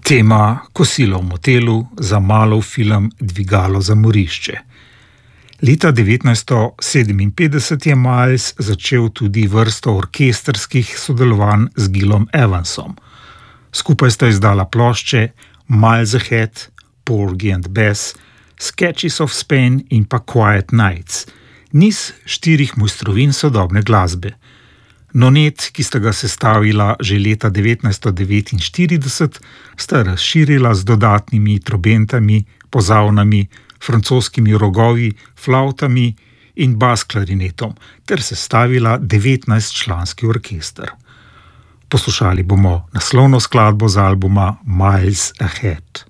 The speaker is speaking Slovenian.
Tema Kosilo v motelu, za malo film Dvigalo za morišče. Leta 1957 je Miles začel tudi vrsto orkestrskih sodelovanj z Gilom Evansom. Skupaj sta izdala plošče Miles Ahead, Porgy and Bess, Sketches of Spain in pa Quiet Nights, niz 4 mojstrovin sodobne glasbe. Nonet, ki sta ga sestavila že leta 1949, sta razširila z dodatnimi trobentami, pozavnami, francoskimi rogovi, flavtami in basklarinetom ter sestavila 19-članski orkester. Poslušali bomo naslovno skladbo z albuma Miles Ahead.